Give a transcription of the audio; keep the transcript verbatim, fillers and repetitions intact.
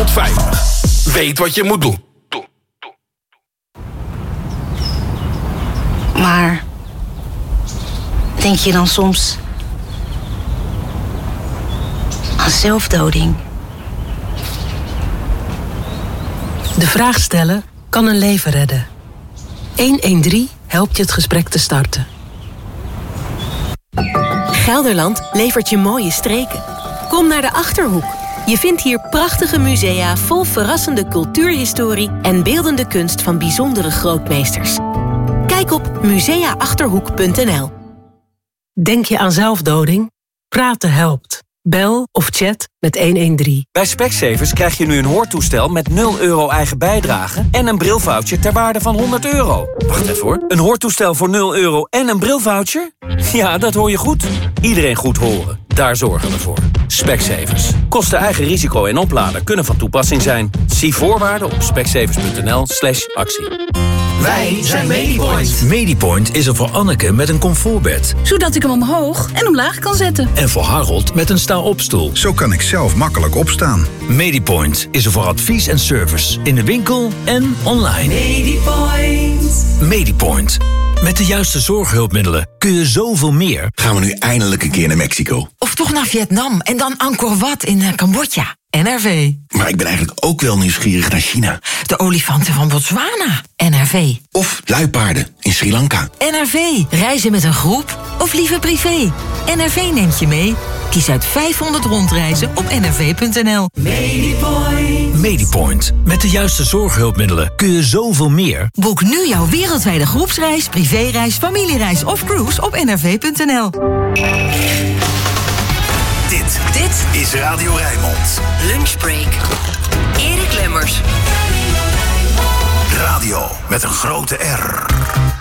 tot vijftig. Weet wat je moet doen. Maar denk je dan soms aan zelfdoding? De vraag stellen kan een leven redden. honderddertien helpt je het gesprek te starten. Gelderland levert je mooie streken. Kom naar de Achterhoek. Je vindt hier prachtige musea vol verrassende cultuurhistorie en beeldende kunst van bijzondere grootmeesters. Kijk op musea achterhoek punt n l. Denk je aan zelfdoding? Praten helpt. Bel of chat met honderddertien. Bij Specsavers krijg je nu een hoortoestel met nul euro eigen bijdrage en een brilvoucher ter waarde van honderd euro. Wacht even hoor. Een hoortoestel voor nul euro en een brilvoucher? Ja, dat hoor je goed. Iedereen goed horen. Daar zorgen we voor. Specsavers. Kosten eigen risico en oplader kunnen van toepassing zijn. Zie voorwaarden op specsavers punt n l slash actie. Wij zijn Medipoint. Medipoint is er voor Anneke met een comfortbed. Zodat ik hem omhoog en omlaag kan zetten. En voor Harold met een sta-opstoel. Zo kan ik zelf makkelijk opstaan. Medipoint is er voor advies en service. In de winkel en online. Medipoint. Medipoint. Met de juiste zorghulpmiddelen kun je zoveel meer. Gaan we nu eindelijk een keer naar Mexico? Of toch naar Vietnam en dan Angkor Wat in uh, Cambodja. N R V. Maar ik ben eigenlijk ook wel nieuwsgierig naar China. De olifanten van Botswana. N R V. Of luipaarden in Sri Lanka. N R V. Reizen met een groep of liever privé. N R V neemt je mee. Kies uit vijfhonderd rondreizen op n r v punt n l. Medipoint. Medipoint. Met de juiste zorghulpmiddelen kun je zoveel meer. Boek nu jouw wereldwijde groepsreis, privéreis, familiereis of cruise op n r v punt n l. Dit, dit is Radio Rijnmond. Lunchbreak. Erik Lemmers. Radio met een grote R.